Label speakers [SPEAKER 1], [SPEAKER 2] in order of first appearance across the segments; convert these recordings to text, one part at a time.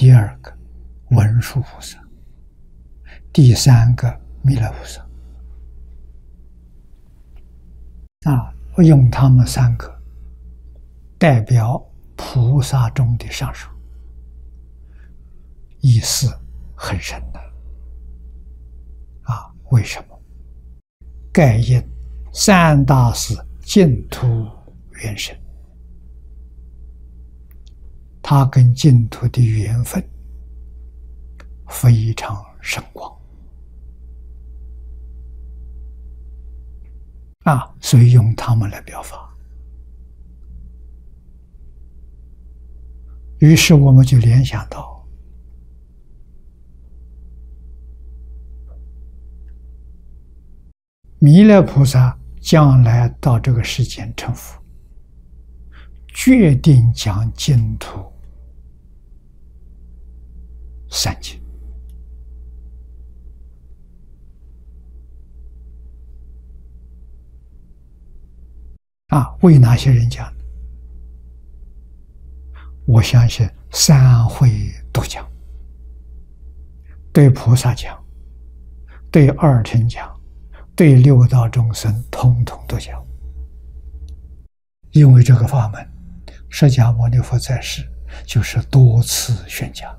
[SPEAKER 1] 第二个文殊菩萨，第三个弥勒菩萨。我用他们三个代表菩萨中的上首，意思很深的。为什么？盖因三大士净土缘深，他跟净土的缘分非常深广所以用他们来表法。于是我们就联想到，弥勒菩萨将来到这个世间成佛，决定讲净土三经。为哪些人讲呢？我相信三会都讲，对菩萨讲，对二乘讲，对六道众生统统都讲。因为这个法门，释迦牟尼佛在世就是多次宣讲。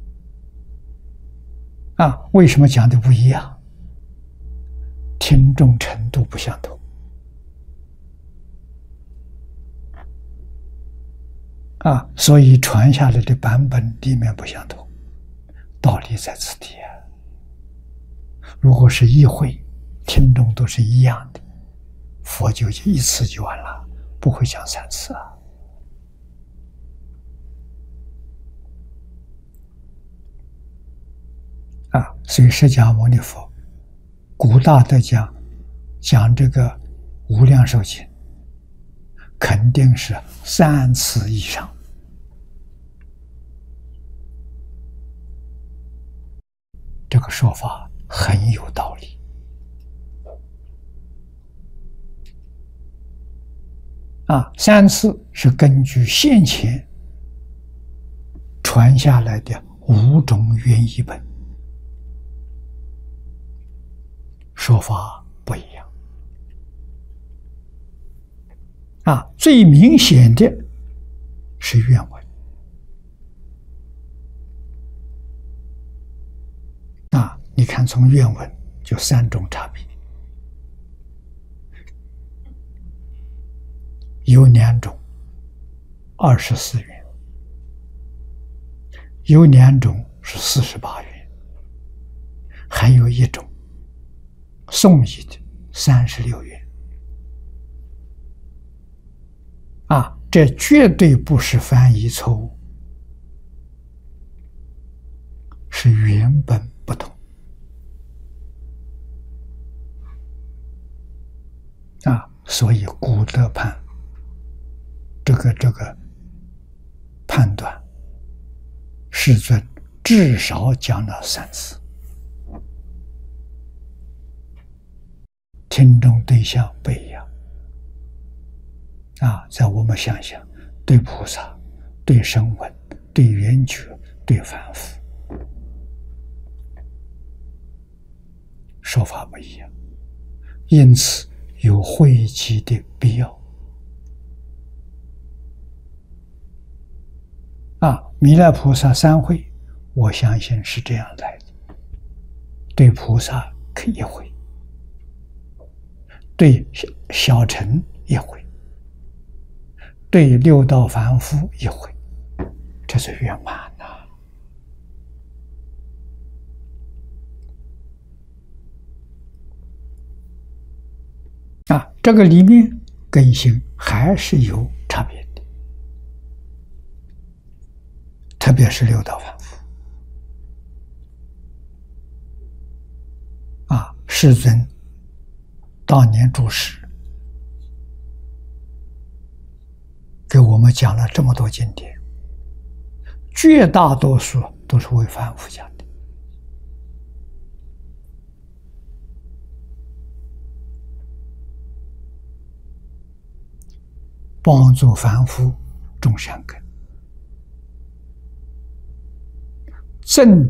[SPEAKER 1] 为什么讲的不一样？听众程度不相同。所以传下来的版本里面不相同，道理在此地如果是一会，听众都是一样的，佛就一次就完了，不会讲三次所以释迦牟尼佛古大德讲这个无量寿经，肯定是3次以上。这个说法很有道理3次是根据先前传下来的5种原译本，说法不一样最明显的是原文你看从原文就3种差别，有2种24元，有2种是48元，还有1种宋译的36元这绝对不是翻译错误，是原本不同所以古德判这个判断，世尊至少讲了3次，听众对象不一样在我们想想，对菩萨、对声闻、对缘觉、对凡夫，说法不一样，因此有汇集的必要弥勒菩萨3会，我相信是这样来的，对菩萨可以1会，对小乘1会，对六道凡夫1会，这是圆满这个里面根性还是有差别的，特别是六道凡夫世尊当年住世，给我们讲了这么多经典，绝大多数都是为凡夫讲的帮助凡夫种善根正